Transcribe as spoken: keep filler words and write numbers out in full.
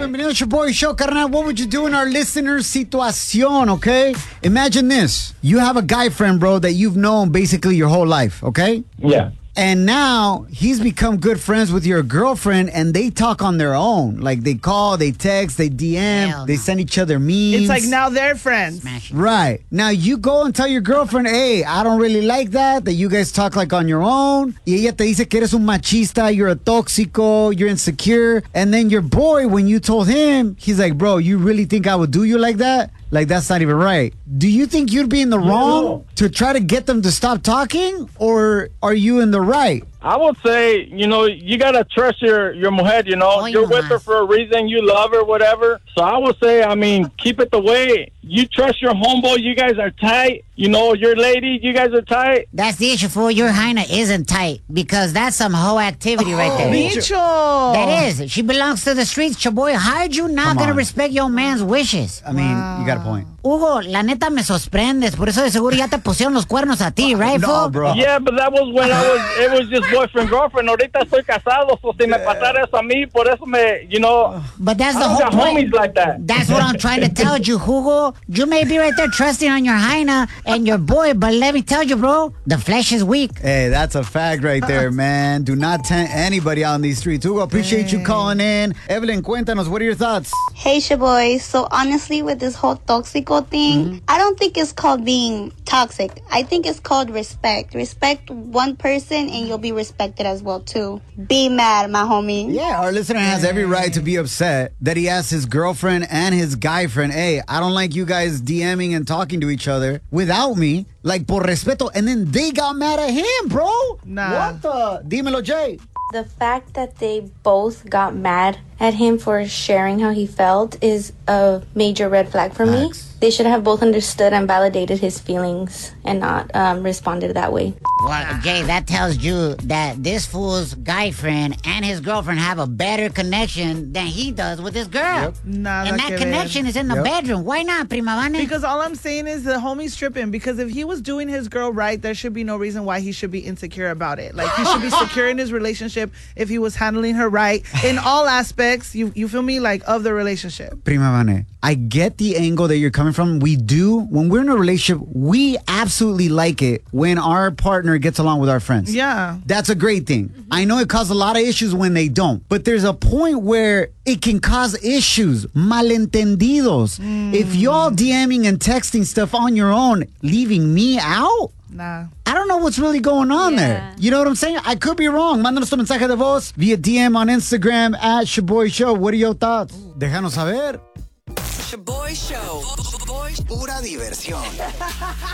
bienvenido a your boy show, carnal. What would you do in our listener's situación, okay? Imagine this. You have a guy friend, bro, that you've known basically your whole life, okay? Yeah. And now he's become good friends with your girlfriend and they talk on their own. Like they call, they text, they D M, Hell they no. send each other memes. It's like now they're friends. Smash it. Right. Now you go and tell your girlfriend, hey, I don't really like that, that you guys talk like on your own. Y ella te dice que eres un machista, you're a tóxico, you're insecure. And then your boy, when you told him, he's like, bro, you really think I would do you like that? Like, that's not even right. Do you think you'd be in the wrong No. to try to get them to stop talking? Or are you in the right? I would say, you know, you got to trust your, your mujer, you know. Oh, You're you with her must. for a reason. You love her, whatever. So I would say, I mean, keep it the way. You trust your homeboy. You guys are tight. You know, your lady, you guys are tight. That's the issue, fool. Your hyena isn't tight because that's some hoe activity right there. Micho. That is. She belongs to the streets, chaboy. How are you not Come going to on. respect your man's wishes? I mean, you got a point. Hugo, la neta me sorprendes. Por eso de seguro ya te pusieron los cuernos a ti, right, No, fool? bro. Yeah, but that was when I was, it was just boyfriend, girlfriend. Ahorita estoy casado, so si me pasara eso a mí, por eso me, you know, But that's I the don't whole got point. homies like that. That's what I'm trying to tell you, Hugo. You may be right there trusting on your hyena and your boy, but let me tell you, bro, the flesh is weak. Hey, that's a fact right there, man. Do not tempt anybody out on these streets. Hugo, appreciate you calling in. Evelyn, cuéntanos, what are your thoughts? Hey, Shaboy. So honestly, with this whole toxico thing, I don't think it's called being toxic. I think it's called respect. Respect one person and you'll be respected as well, too. Be mad, my homie. Yeah, our listener has every right to be upset that he asked his girlfriend and his guy friend, hey, I don't like you guys DMing and talking to each other without me, like por respeto, and then they got mad at him, bro. Nah. What the? Dímelo, Jay. The fact that they both got mad at him for sharing how he felt is a major red flag for Facts. me. They should have both understood and validated his feelings and not um, responded that way. Well, Jay, that tells you that this fool's guy friend and his girlfriend have a better connection than he does with his girl. Nada And que that ver. connection is in the Yep. bedroom. Why not, Prima Vane? Because all I'm saying is the homie's tripping. Because if he was doing his girl right, there should be no reason why he should be insecure about it. Like, he should be secure in his relationship if he was handling her right in all aspects, you you feel me, like, of the relationship. Prima Vane, I get the angle that you're coming from. We do. When we're in a relationship, we absolutely like it when our partner gets along with our friends. Yeah. That's a great thing. I know it causes a lot of issues when they don't, but there's a point where it can cause issues, malentendidos. If y'all DMing and texting stuff on your own, leaving me out, Nah. I don't know what's really going on Yeah. there. You know what I'm saying? I could be wrong. Mándanos tu mensaje de voz via D M on Instagram at Shaboy Show. What are your thoughts? Déjanos saber. Shaboy Show. Pura diversión.